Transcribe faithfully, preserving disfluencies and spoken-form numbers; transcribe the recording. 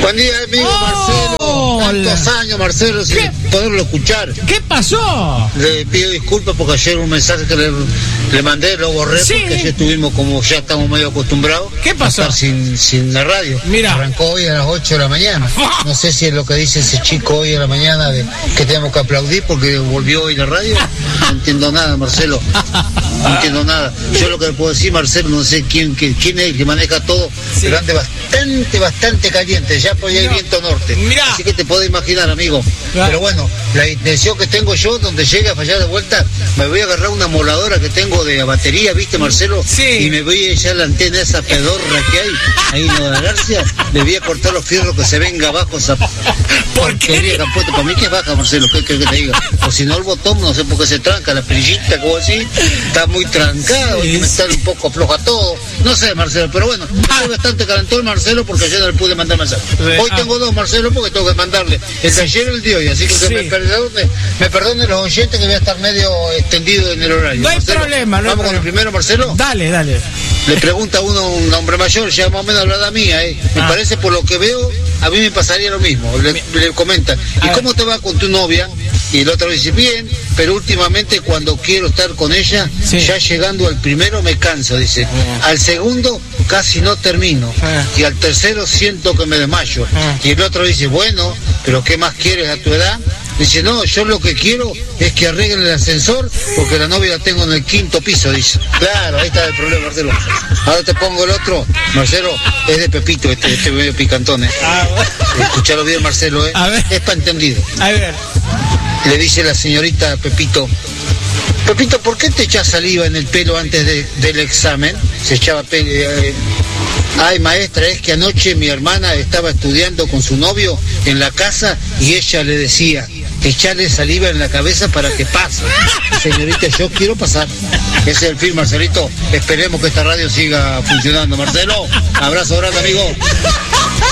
Buen día, amigo oh, Marcelo. Tantos años, Marcelo, sin ¿Qué? poderlo escuchar. ¿Qué pasó? Le pido disculpas porque ayer un mensaje que le, le mandé lo borré Sí. porque ayer estuvimos, como ya estamos medio acostumbrados, ¿Qué pasó? a estar sin, sin la radio. Mira. Arrancó hoy a las ocho de la mañana. No sé si es lo que dice ese chico hoy a la mañana de que tenemos que aplaudir porque volvió hoy la radio. No entiendo nada, Marcelo. No entiendo nada. Yo lo que le puedo decir, Marcelo, no sé quién, quién, quién es el que maneja todo, Sí. pero anda bastante, bastante caliente, ya por ahí hay No. viento norte. Mirá. Así que te puedo imaginar, amigo. Claro. Pero bueno, la intención que tengo yo, donde llegue a fallar de vuelta, me voy a agarrar una moladora que tengo de batería, ¿viste, Marcelo? Sí. Y me voy a echar la antena esa pedorra que hay, ahí en la Garcia, le voy a cortar los fierros que se venga abajo esa porquería que han puesto. Para mí que es baja, Marcelo, ¿qué querés que te diga? O si no, el botón, no sé por qué se tranca, la perillita, como así, está muy trancado, hay que meter un poco floja todo. No sé, Marcelo, pero bueno, estoy bastante calentón, Marcelo, porque ayer no le pude mandar mensaje. Hoy tengo dos, Marcelo, porque tengo que mandarle el de ayer y el de hoy, así que Sí. me perdone, me perdone los oyentes que voy a estar medio extendido en el horario. No hay Marcelo, problema, no hay vamos con el problema. primero, Marcelo. Dale, dale. Le pregunta a uno, un hombre mayor, ya más o menos la edad mía, ¿eh? Me Ah. parece, por lo que veo, a mí me pasaría lo mismo. Le, le comenta, ¿y ver. cómo te va con tu novia? Y el otro dice, bien, pero últimamente cuando quiero estar con ella, Sí. ya llegando al primero me canso, dice. Ah. Al segundo casi no termino. Ah. Y al tercero siento que me desmayo. Ah. Y el otro dice, bueno, pero ¿qué más quieres a tu edad? Dice, no, yo lo que quiero es que arreglen el ascensor porque la novia la tengo en el quinto piso, dice. Claro, ahí está el problema, Marcelo. Ahora te pongo el otro. Marcelo, es de Pepito, este, este medio picantón, ¿eh? A ver. Escuchalo bien, Marcelo, ¿eh? A ver. Es para entendido. A ver. Le dice la señorita a Pepito, Pepito, ¿por qué te echas saliva en el pelo antes de- del examen? Se echaba pelo. Eh, Ay, maestra, es que anoche mi hermana estaba estudiando con su novio en la casa y ella le decía, echarle saliva en la cabeza para que pase. Señorita, yo quiero pasar. Ese es el fin, Marcelito. Esperemos que esta radio siga funcionando. Marcelo, abrazo grande, amigo.